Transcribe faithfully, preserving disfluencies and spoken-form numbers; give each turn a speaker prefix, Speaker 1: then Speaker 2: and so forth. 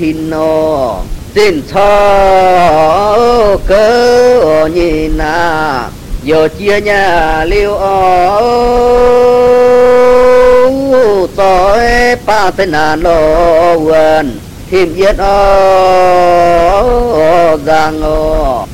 Speaker 1: hin nô xin cho cơ nhìn na giờ chia nhà liêu ô tối ba tên là lô quên thêm yết ô giang ô